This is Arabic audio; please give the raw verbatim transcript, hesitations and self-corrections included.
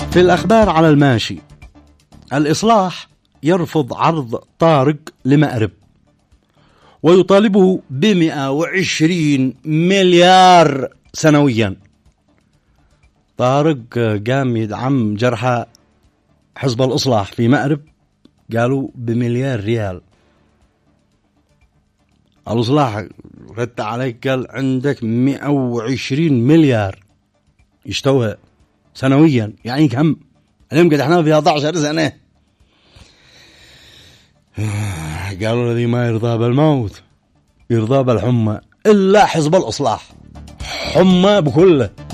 في الأخبار على الماشي، الإصلاح يرفض عرض طارق لمأرب ويطالبه بمئة وعشرين مليار سنويا. طارق قام يدعم جرحى حزب الإصلاح في مأرب، قالوا بمليار ريال. الإصلاح رد عليك قال عندك مئة وعشرين مليار يشتوها سنويا، يعني كم؟ اليوم قد احنا في أحد عشر سنة. قالوا الذي ما يرضى بالموت يرضى بالحمى، إلا حزب الإصلاح حمى بكله.